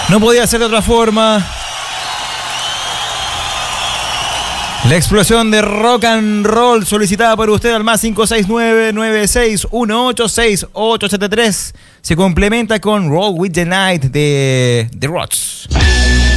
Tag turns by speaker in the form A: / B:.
A: No podía ser de otra forma. La explosión de rock and roll solicitada por usted al más 569-9618-6873 se complementa con Roll with the Night de The Rods.